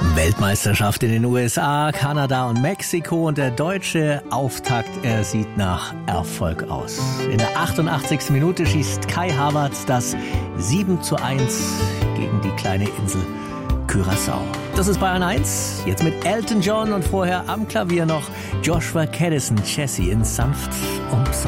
Weltmeisterschaft in den USA, Kanada und Mexiko und der deutsche Auftakt, er sieht nach Erfolg aus. In der 88. Minute schießt Kai Havertz das 7:1 gegen die kleine Insel Curaçao. Das ist Bayern 1, jetzt mit Elton John und vorher am Klavier noch Joshua Caddison, Jessie in Sanft und so.